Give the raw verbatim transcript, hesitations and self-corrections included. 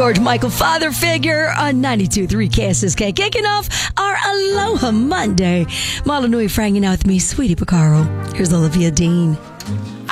George Michael, father figure on ninety-two point three K S S K, kicking off our Aloha Monday. Malanui for hanging out with me, Sweetie Picaro. Here's Olivia Dean.